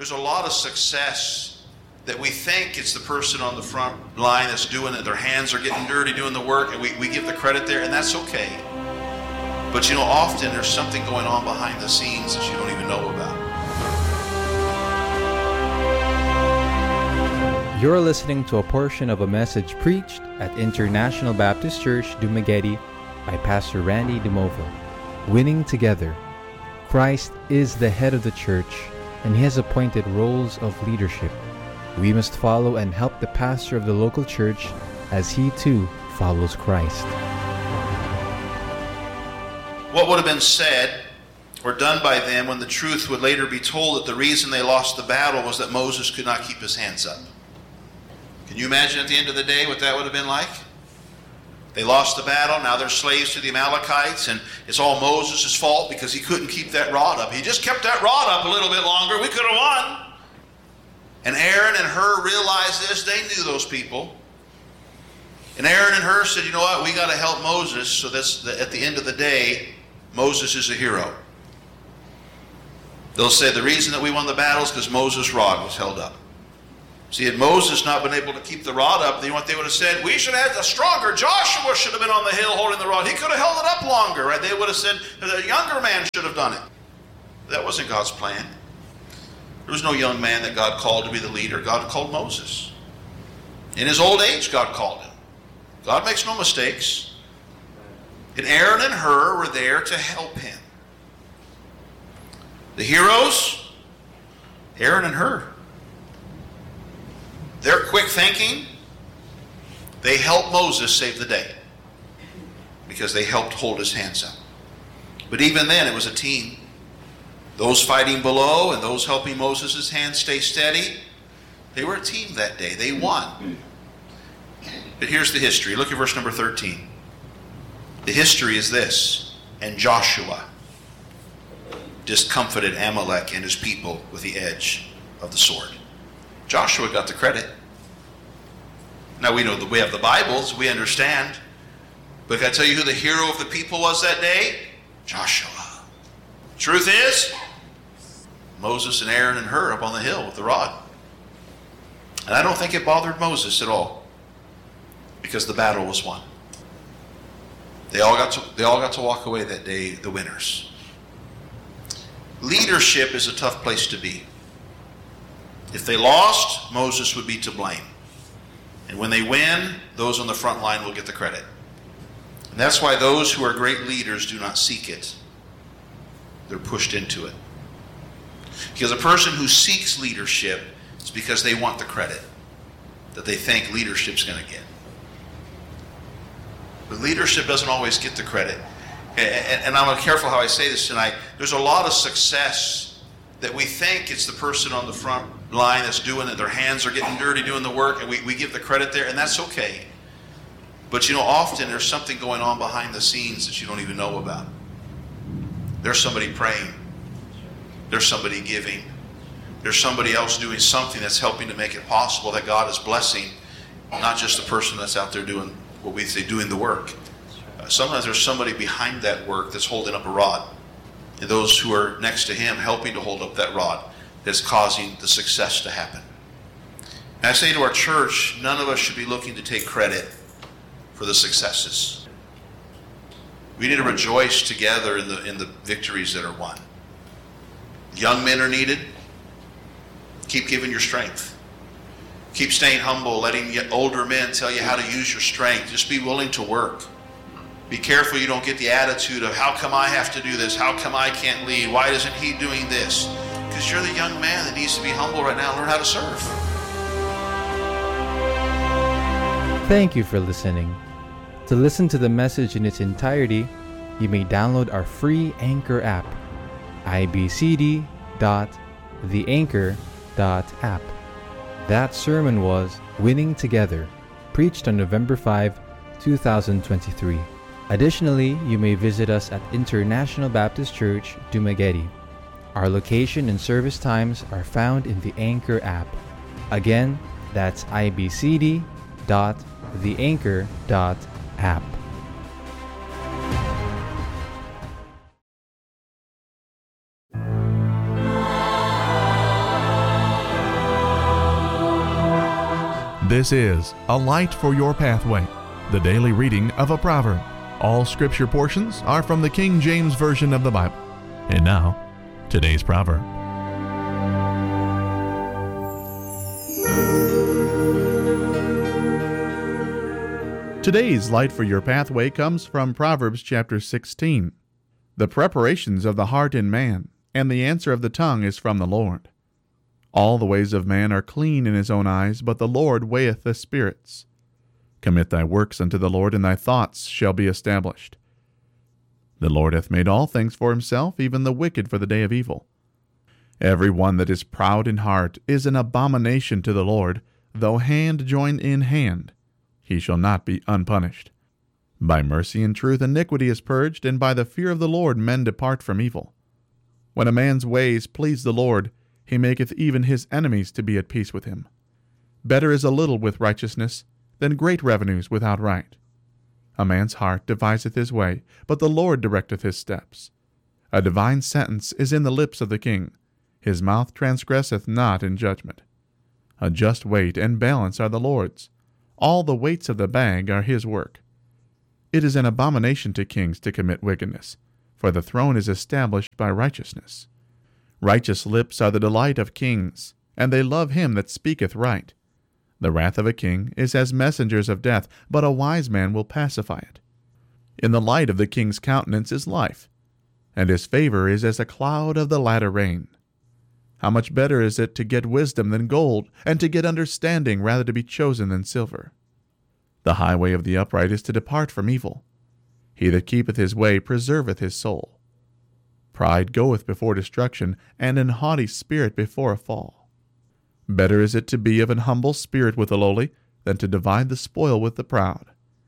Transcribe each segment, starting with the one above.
there's a lot of success that we think it's the person on the front line that's doing it. Their hands are getting dirty doing the work, and we give the credit there, and that's okay. But often there's something going on behind the scenes that you don't even know about. You're listening to a portion of a message preached at International Baptist Church, Dumaguete by Pastor Randy DeMova. Winning together. Christ is the head of the church, and He has appointed roles of leadership. We must follow and help the pastor of the local church as he too follows Christ. What would have been said or done by them when the truth would later be told that the reason they lost the battle was that Moses could not keep his hands up? Can you imagine at the end of the day what that would have been like? They lost the battle, now they're slaves to the Amalekites, and it's all Moses' fault because he couldn't keep that rod up. He just kept that rod up a little bit longer, we could have won. And Aaron and Hur realized this. They knew those people. And Aaron and Hur said, you know what, we got to help Moses, so that's at the end of the day, Moses is a hero. They'll say the reason that we won the battle is because Moses' rod was held up. See, had Moses not been able to keep the rod up, you know what they would have said? We should have had a stronger. Joshua should have been on the hill holding the rod. He could have held it up longer, right? They would have said the younger man should have done it. That wasn't God's plan. There was no young man that God called to be the leader. God called Moses. In his old age, God called him. God makes no mistakes. And Aaron and Hur were there to help him. The heroes, Aaron and Hur. Their quick thinking, they helped Moses save the day because they helped hold his hands up. But even then, it was a team. Those fighting below and those helping Moses' hands stay steady, they were a team that day. They won. But here's the history. Look at verse number 13. The history is this. And Joshua discomfited Amalek and his people with the edge of the sword. Joshua got the credit. Now we know that we have the Bibles, we understand. But can I tell you who the hero of the people was that day? Joshua. Truth is, Moses and Aaron and Hur up on the hill with the rod. And I don't think it bothered Moses at all, because the battle was won. They all got to walk away that day the winners. Leadership is a tough place to be. If they lost, Moses would be to blame. And when they win, those on the front line will get the credit. And that's why those who are great leaders do not seek it. They're pushed into it. Because a person who seeks leadership is because they want the credit that they think leadership's going to get. But leadership doesn't always get the credit. And I'm careful how I say this tonight. There's a lot of success that we think it's the person on the front line that's doing it. Their hands are getting dirty doing the work, and we give the credit there, and that's okay. But often there's something going on behind the scenes that you don't even know about. There's somebody praying. There's somebody giving. There's somebody else doing something that's helping to make it possible that God is blessing, not just the person that's out there doing what we say, doing the work. Sometimes there's somebody behind that work that's holding up a rod. And those who are next to him helping to hold up that rod that's causing the success to happen. And I say to our church, none of us should be looking to take credit for the successes. We need to rejoice together in the victories that are won. Young men are needed. Keep giving your strength. Keep staying humble, letting older men tell you how to use your strength. Just be willing to work. Be careful you don't get the attitude of, how come I have to do this? How come I can't lead? Why isn't he doing this? Because you're the young man that needs to be humble right now and learn how to serve. Thank you for listening. To listen to the message in its entirety, you may download our free Anchor app, ibcd.theanchor.app. That sermon was Winning Together, preached on November 5, 2023. Additionally, you may visit us at International Baptist Church, Dumaguete. Our location and service times are found in the Anchor app. Again, that's ibcd.theanchor.app. This is A Light for Your Pathway, the daily reading of a proverb. All scripture portions are from the King James Version of the Bible. And now, today's proverb. Today's Light for Your Pathway comes from Proverbs chapter 16. The preparations of the heart in man, and the answer of the tongue is from the Lord. All the ways of man are clean in his own eyes, but the Lord weigheth the spirits. Commit thy works unto the Lord, and thy thoughts shall be established. The Lord hath made all things for himself, even the wicked for the day of evil. Every one that is proud in heart is an abomination to the Lord, though hand join in hand, he shall not be unpunished. By mercy and truth iniquity is purged, and by the fear of the Lord men depart from evil. When a man's ways please the Lord, he maketh even his enemies to be at peace with him. Better is a little with righteousness than great revenues without right. A man's heart deviseth his way, but the Lord directeth his steps. A divine sentence is in the lips of the king. His mouth transgresseth not in judgment. A just weight and balance are the Lord's. All the weights of the bag are his work. It is an abomination to kings to commit wickedness, for the throne is established by righteousness. Righteous lips are the delight of kings, and they love him that speaketh right. The wrath of a king is as messengers of death, but a wise man will pacify it. In the light of the king's countenance is life, and his favor is as a cloud of the latter rain. How much better is it to get wisdom than gold, and to get understanding rather to be chosen than silver. The highway of the upright is to depart from evil. He that keepeth his way preserveth his soul. Pride goeth before destruction, and an haughty spirit before a fall. Better is it to be of an humble spirit with the lowly, than to divide the spoil with the proud.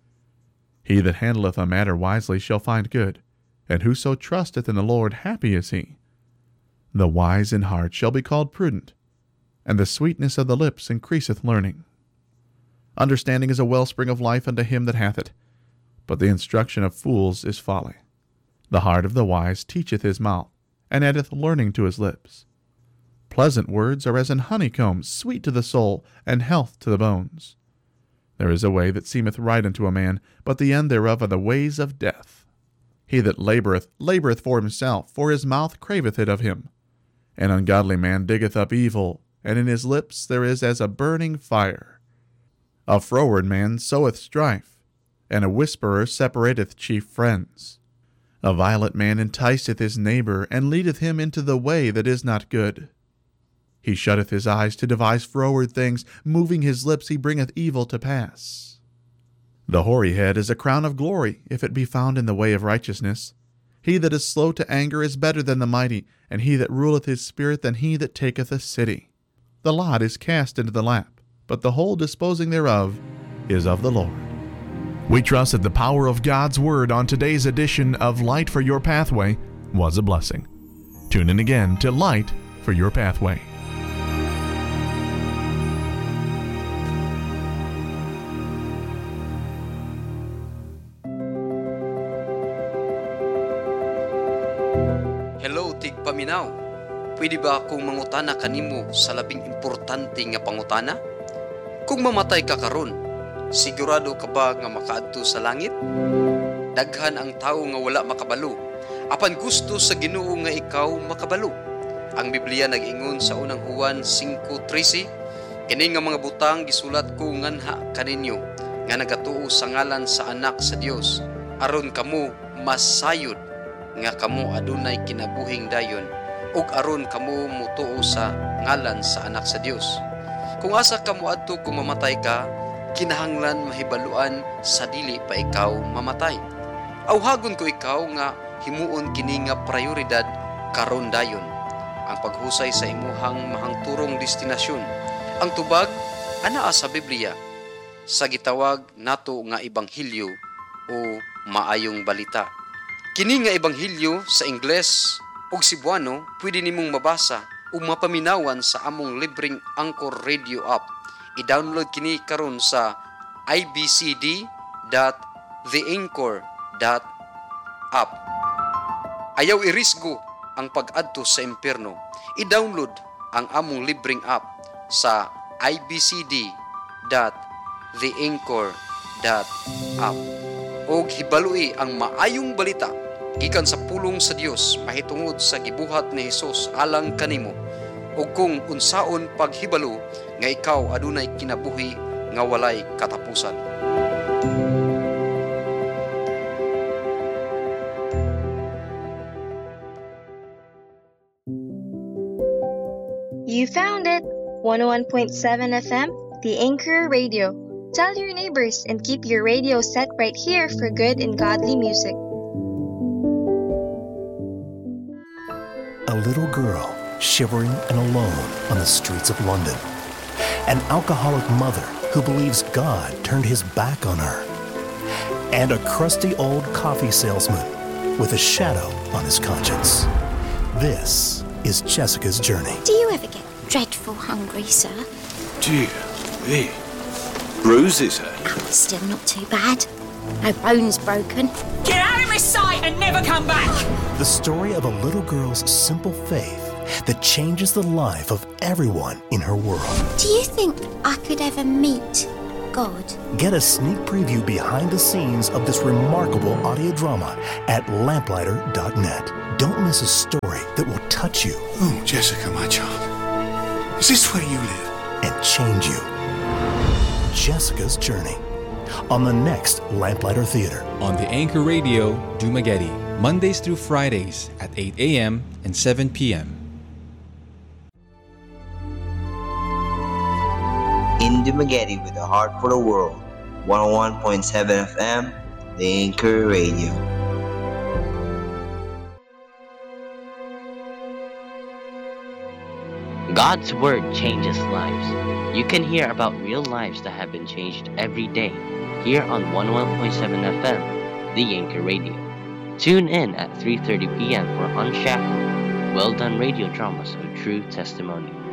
He that handleth a matter wisely shall find good, and whoso trusteth in the Lord, happy is he. The wise in heart shall be called prudent, and the sweetness of the lips increaseth learning. Understanding is a wellspring of life unto him that hath it, but the instruction of fools is folly. The heart of the wise teacheth his mouth, and addeth learning to his lips. Pleasant words are as an honeycomb, sweet to the soul, and health to the bones. There is a way that seemeth right unto a man, but the end thereof are the ways of death. He that laboureth, laboureth for himself, for his mouth craveth it of him. An ungodly man diggeth up evil, and in his lips there is as a burning fire. A froward man soweth strife, and a whisperer separateth chief friends. A violent man enticeth his neighbor, and leadeth him into the way that is not good. He shutteth his eyes to devise froward things, moving his lips he bringeth evil to pass. The hoary head is a crown of glory, if it be found in the way of righteousness. He that is slow to anger is better than the mighty, and he that ruleth his spirit than he that taketh a city. The lot is cast into the lap, but the whole disposing thereof is of the Lord. We trust that the power of God's Word on today's edition of Light for Your Pathway was a blessing. Tune in again to Light for Your Pathway. Hello, tigpaminaw. Pwede ba akong mangutana kanimo sa labing importante nga pangutana? Kung mamatay ka karon, sigurado ka ba nga makaadto sa langit? Daghan ang tao nga wala makabalo, apan gusto sa Ginoo nga ikaw makabalo. Ang Biblia nag-ingon sa unang Juan 5:13, kini nga mga butang gisulat ko nganha kaninyo, nga nagatuo sa ngalan sa Anak sa Dios, aron kamo masayod nga kamo adunay kinabuhing dayon, ug aron kamo mutuo sa ngalan sa Anak sa Dios. Kung asa kamo adto kung mamatay ka, kinahanglan mahibaluan sa dili pa ikaw mamatay. Awhagon ko ikaw nga himuon kini nga prioridad karon dayon, ang paghusay sa imuhang mahangturong destinasyon. Ang tubag anaa sa Biblia, sa gitawag nato nga ebanghelyo o maayong balita. Kini nga ebanghelyo sa Ingles ug Cebuano pwede nimong mabasa o mapaminawan sa among libreng Anchor Radio app. I-download kini karon sa ibcd.theanchor.app. Ayaw irisgo ang pag-adto sa impyerno. I-download ang among libreng app sa ibcd.theanchor.app. www.theanchor.app. Og hibalui ang maayong balita gikan sa pulong sa Dios mahitungod sa gibuhat ni Hesus alang kanimo, ug kung unsaon paghibalo nga ikaw adunay kinabuhi nga walay katapusan. You found it! 101.7 FM, The Anchor Radio. Tell your neighbors and keep your radio set right here for good and godly music. A little girl shivering and alone on the streets of London. An alcoholic mother who believes God turned his back on her. And a crusty old coffee salesman with a shadow on his conscience. This is Jessica's journey. Do you ever get dreadful hungry, sir? Dear me. Bruises, eh? Still not too bad. No bones broken. Get out of my sight and never come back! The story of a little girl's simple faith that changes the life of everyone in her world. Do you think I could ever meet God? Get a sneak preview behind the scenes of this remarkable audio drama at lamplighter.net. Don't miss a story that will touch you. Oh, Jessica, my child. Is this where you live? And change you. Jessica's Journey. On the next Lamplighter Theater. On the Anchor Radio, Dumaguete, Mondays through Fridays at 8 a.m. and 7 p.m. In Dumaguete with a heart for the world. 101.7 FM, The Anchor Radio. God's Word changes lives. You can hear about real lives that have been changed every day here on 101.7 FM, The Anchor Radio. Tune in at 3:30 p.m. for Unshackled, well-done radio dramas of true testimony.